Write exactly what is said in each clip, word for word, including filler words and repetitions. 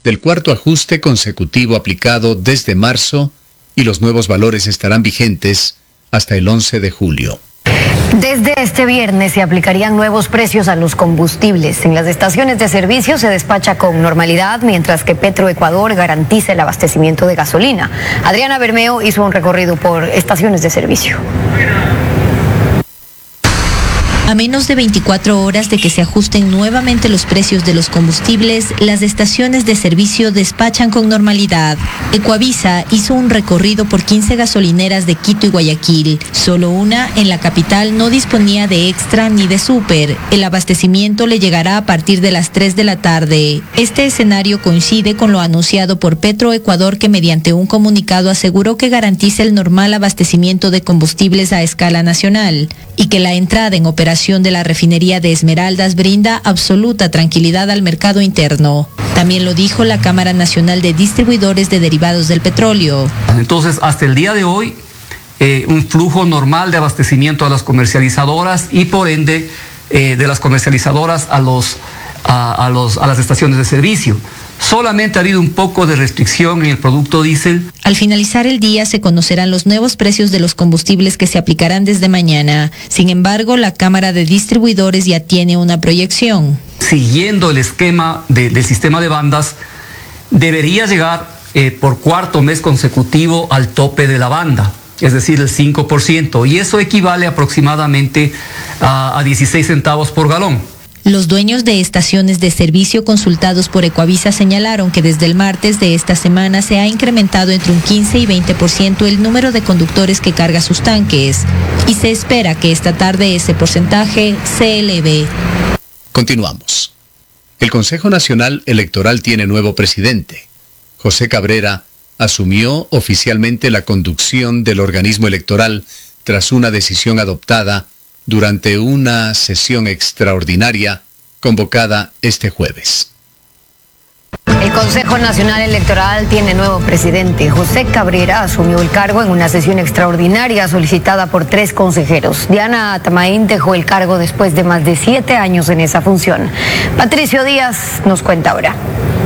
del cuarto ajuste consecutivo aplicado desde marzo y los nuevos valores estarán vigentes hasta el once de julio. Desde este viernes se aplicarían nuevos precios a los combustibles. En las estaciones de servicio se despacha con normalidad, mientras que Petroecuador garantiza el abastecimiento de gasolina. Adriana Bermeo hizo un recorrido por estaciones de servicio. A menos de veinticuatro horas de que se ajusten nuevamente los precios de los combustibles, las estaciones de servicio despachan con normalidad. Ecuavisa hizo un recorrido por quince gasolineras de Quito y Guayaquil. Solo una, en la capital, no disponía de extra ni de súper. El abastecimiento le llegará a partir de las tres de la tarde. Este escenario coincide con lo anunciado por Petroecuador, que mediante un comunicado aseguró que garantiza el normal abastecimiento de combustibles a escala nacional y que la entrada en operación de la refinería de Esmeraldas brinda absoluta tranquilidad al mercado interno. También lo dijo la Cámara Nacional de Distribuidores de Derivados del Petróleo. Entonces, hasta el día de hoy, eh, un flujo normal de abastecimiento a las comercializadoras y por ende eh, de las comercializadoras a, los, a, a, los, a las estaciones de servicio. Solamente ha habido un poco de restricción en el producto diésel. Al finalizar el día se conocerán los nuevos precios de los combustibles que se aplicarán desde mañana. Sin embargo, la Cámara de Distribuidores ya tiene una proyección. Siguiendo el esquema de, del sistema de bandas, debería llegar eh, por cuarto mes consecutivo al tope de la banda, es decir, el cinco por ciento, y eso equivale aproximadamente a, a dieciséis centavos por galón. Los dueños de estaciones de servicio consultados por Ecuavisa señalaron que desde el martes de esta semana se ha incrementado entre un quince y veinte por ciento el número de conductores que carga sus tanques y se espera que esta tarde ese porcentaje se eleve. Continuamos. El Consejo Nacional Electoral tiene nuevo presidente. José Cabrera asumió oficialmente la conducción del organismo electoral tras una decisión adoptada durante una sesión extraordinaria convocada este jueves. El Consejo Nacional Electoral tiene nuevo presidente. José Cabrera asumió el cargo en una sesión extraordinaria solicitada por tres consejeros. Diana Tamaín dejó el cargo después de más de siete años en esa función. Patricio Díaz nos cuenta ahora.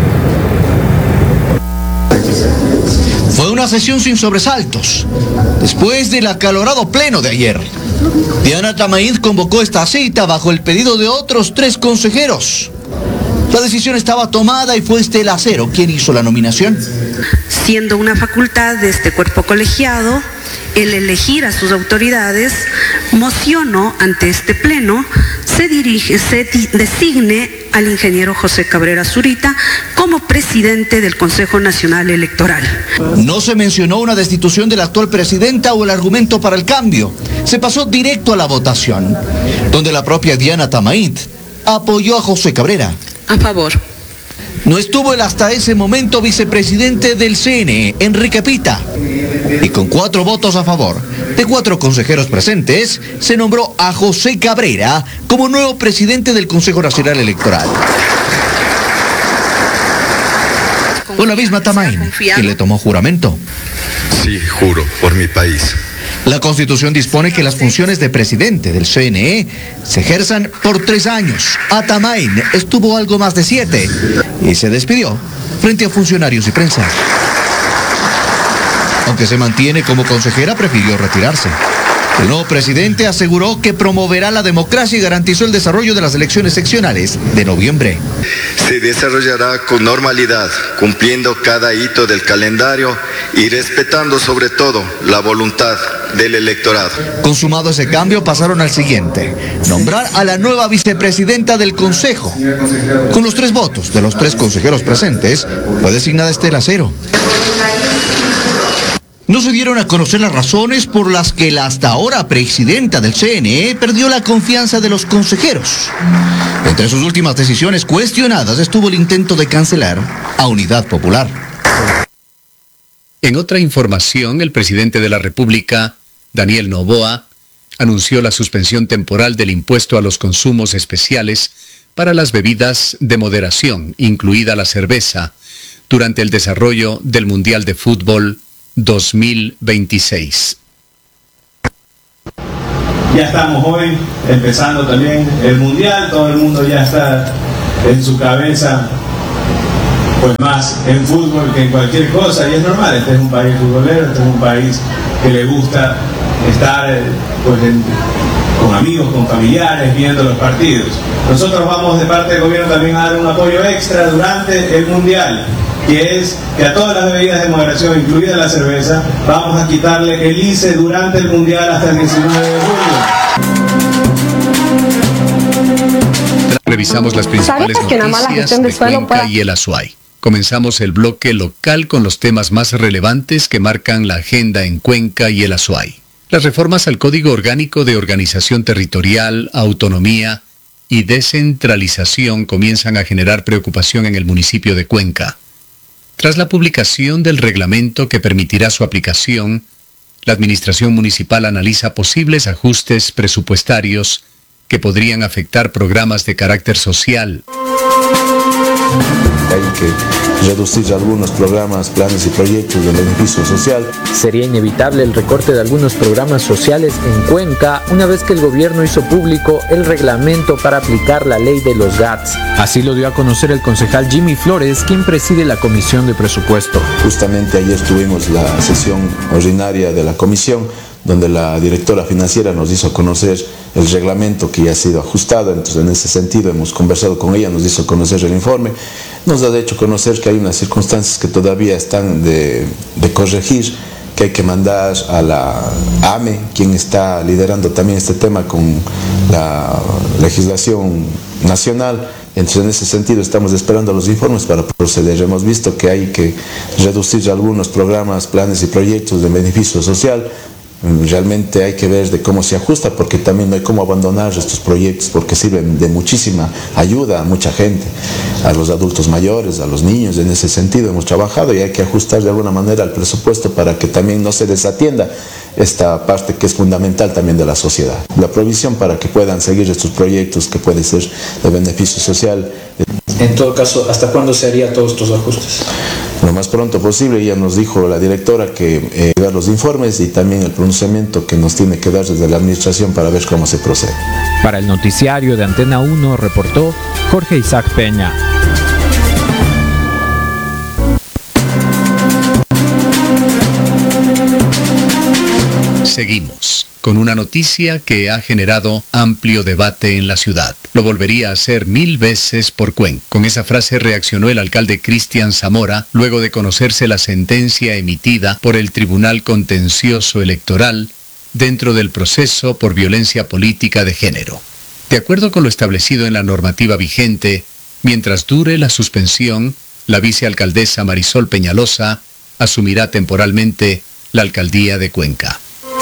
Fue una sesión sin sobresaltos. Después del acalorado pleno de ayer, Diana Tamaín convocó esta cita bajo el pedido de otros tres consejeros. La decisión estaba tomada y fue Estela Acero quien hizo la nominación. Siendo una facultad de este cuerpo colegiado, el elegir a sus autoridades, mociono ante este pleno, se, dirige, se designe al ingeniero José Cabrera Zurita como presidente del Consejo Nacional Electoral. No se mencionó una destitución de la actual presidenta o el argumento para el cambio. Se pasó directo a la votación, donde la propia Diana Tamaín apoyó a José Cabrera. A favor. No estuvo el hasta ese momento vicepresidente del C N E, Enrique Pita. Y con cuatro votos a favor de cuatro consejeros presentes, se nombró a José Cabrera como nuevo presidente del Consejo Nacional Electoral. Con la misma Tamaín, quien le tomó juramento. Sí, juro por mi país. La Constitución dispone que las funciones de presidente del C N E se ejerzan por tres años. Tamaín estuvo algo más de siete y se despidió frente a funcionarios y prensa. Aunque se mantiene como consejera, prefirió retirarse. El nuevo presidente aseguró que promoverá la democracia y garantizó el desarrollo de las elecciones seccionales de noviembre. Se desarrollará con normalidad, cumpliendo cada hito del calendario y respetando sobre todo la voluntad del electorado. Consumado ese cambio, pasaron al siguiente: nombrar a la nueva vicepresidenta del Consejo. Con los tres votos de los tres consejeros presentes, fue designada Estela Acero. No se dieron a conocer las razones por las que la hasta ahora presidenta del C N E perdió la confianza de los consejeros. Entre sus últimas decisiones cuestionadas estuvo el intento de cancelar a Unidad Popular. En otra información, el presidente de la República, Daniel Noboa, anunció la suspensión temporal del impuesto a los consumos especiales para las bebidas de moderación, incluida la cerveza, durante el desarrollo del Mundial de Fútbol dos mil veintiséis. Ya estamos hoy empezando también el Mundial, todo el mundo ya está en su cabeza pues más en fútbol que en cualquier cosa, y es normal. Este es un país futbolero, este es un país que le gusta estar pues, en, con amigos, con familiares, viendo los partidos. Nosotros vamos de parte del gobierno también a dar un apoyo extra durante el Mundial, que es que a todas las bebidas de moderación, incluida la cerveza, vamos a quitarle el I C E durante el Mundial hasta el diecinueve de julio. Revisamos las principales noticias de Cuenca y el Azuay. Comenzamos el bloque local con los temas más relevantes que marcan la agenda en Cuenca y el Azuay. Las reformas al Código Orgánico de Organización Territorial, Autonomía y Descentralización comienzan a generar preocupación en el municipio de Cuenca. Tras la publicación del reglamento que permitirá su aplicación, la Administración Municipal analiza posibles ajustes presupuestarios que podrían afectar programas de carácter social. Hay que reducir algunos programas, planes y proyectos de beneficio social. Sería inevitable el recorte de algunos programas sociales en Cuenca una vez que el gobierno hizo público el reglamento para aplicar la ley de los G A T S. Así lo dio a conocer el concejal Jimmy Flores, quien preside la Comisión de Presupuesto. Justamente ayer tuvimos la sesión ordinaria de la comisión, donde la directora financiera nos hizo conocer el reglamento que ya ha sido ajustado. Entonces, en ese sentido hemos conversado con ella, nos hizo conocer el informe, nos ha hecho conocer que hay unas circunstancias que todavía están de, de corregir, que hay que mandar a la A M E, quien está liderando también este tema con la legislación nacional. Entonces, en ese sentido estamos esperando los informes para proceder. Hemos visto que hay que reducir algunos programas, planes y proyectos de beneficio social. Realmente hay que ver de cómo se ajusta, porque también no hay cómo abandonar estos proyectos, porque sirven de muchísima ayuda a mucha gente, a los adultos mayores, a los niños. En ese sentido hemos trabajado y hay que ajustar de alguna manera el presupuesto para que también no se desatienda esta parte que es fundamental también de la sociedad. La provisión para que puedan seguir estos proyectos que pueden ser de beneficio social. En todo caso, ¿hasta cuándo se harían todos estos ajustes? Lo más pronto posible. Ya nos dijo la directora que eh, dar los informes y también el pronunciamiento que nos tiene que dar desde la administración para ver cómo se procede. Para el noticiario de Antena uno reportó Jorge Isaac Peña. Seguimos con una noticia que ha generado amplio debate en la ciudad. Lo volvería a hacer mil veces por Cuenca. Con esa frase reaccionó el alcalde Cristian Zamora luego de conocerse la sentencia emitida por el Tribunal Contencioso Electoral dentro del proceso por violencia política de género. De acuerdo con lo establecido en la normativa vigente, mientras dure la suspensión, la vicealcaldesa Marisol Peñalosa asumirá temporalmente la alcaldía de Cuenca.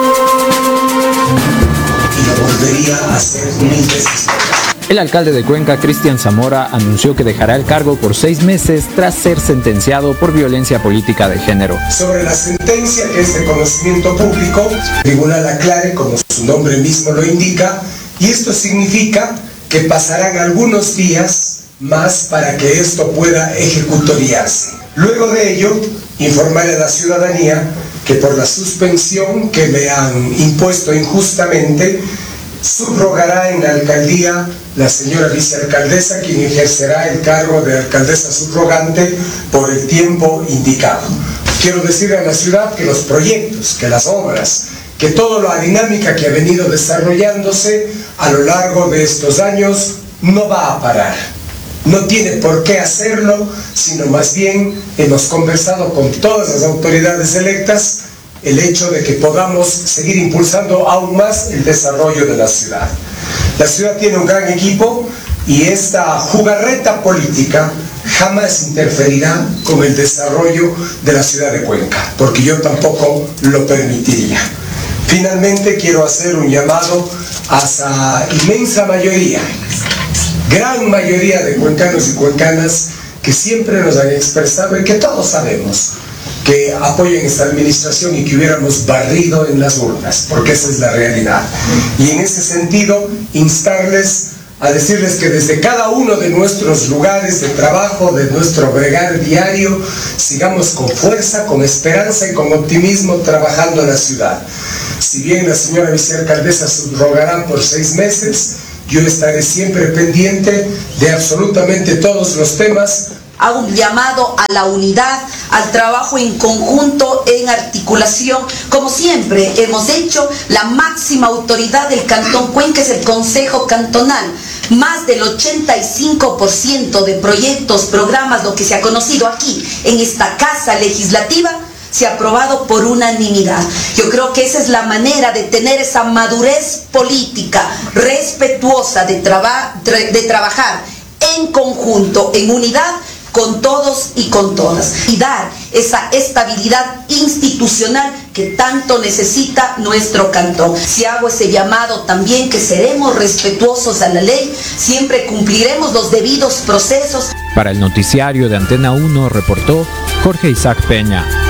Y lo volvería a hacer mil veces. El alcalde de Cuenca, Cristian Zamora, anunció que dejará el cargo por seis meses tras ser sentenciado por violencia política de género. Sobre la sentencia, que es de conocimiento público, el tribunal aclare, como su nombre mismo lo indica, y esto significa que pasarán algunos días más para que esto pueda ejecutoriarse. Luego de ello, informaré a la ciudadanía que por la suspensión que me han impuesto injustamente, subrogará en la alcaldía la señora vicealcaldesa, quien ejercerá el cargo de alcaldesa subrogante por el tiempo indicado. Quiero decirle a la ciudad que los proyectos, que las obras, que toda la dinámica que ha venido desarrollándose a lo largo de estos años no va a parar. No tiene por qué hacerlo, sino más bien hemos conversado con todas las autoridades electas el hecho de que podamos seguir impulsando aún más el desarrollo de la ciudad. La ciudad tiene un gran equipo y esta jugarreta política jamás interferirá con el desarrollo de la ciudad de Cuenca, porque yo tampoco lo permitiría. Finalmente quiero hacer un llamado a esa inmensa mayoría, gran mayoría de cuencanos y cuencanas que siempre nos han expresado y que todos sabemos que apoyen esta administración y que hubiéramos barrido en las urnas, porque esa es la realidad. Y en ese sentido, instarles a decirles que desde cada uno de nuestros lugares de trabajo, de nuestro bregar diario, sigamos con fuerza, con esperanza y con optimismo trabajando en la ciudad. Si bien la señora vicealcaldesa subrogará por seis meses, yo estaré siempre pendiente de absolutamente todos los temas, Hago un llamado a la unidad, al trabajo en conjunto, en articulación. Como siempre hemos hecho, la máxima autoridad del Cantón Cuenca es el Consejo Cantonal. Más del ochenta y cinco por ciento de proyectos, programas, lo que se ha conocido aquí en esta casa legislativa, se ha aprobado por unanimidad. Yo creo que esa es la manera de tener esa madurez política respetuosa de, traba, de trabajar en conjunto, en unidad, con todos y con todas, y dar esa estabilidad institucional que tanto necesita nuestro cantón. Si hago ese llamado también, que seremos respetuosos a la ley, siempre cumpliremos los debidos procesos. Para el noticiario de Antena uno reportó Jorge Isaac Peña.